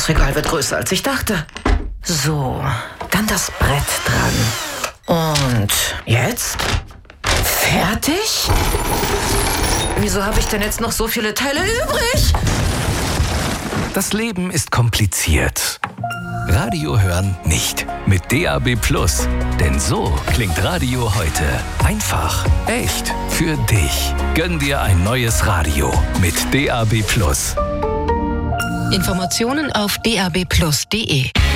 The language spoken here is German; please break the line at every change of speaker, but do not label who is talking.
Das Regal wird größer, als ich dachte. So, dann das Brett dran. Und jetzt? Fertig? Wieso habe ich denn jetzt noch so viele Teile übrig?
Das Leben ist kompliziert. Radio hören nicht. Mit DAB+. Denn so klingt Radio heute. Einfach, echt, für dich. Gönn dir ein neues Radio mit DAB+.
Informationen auf dabplus.de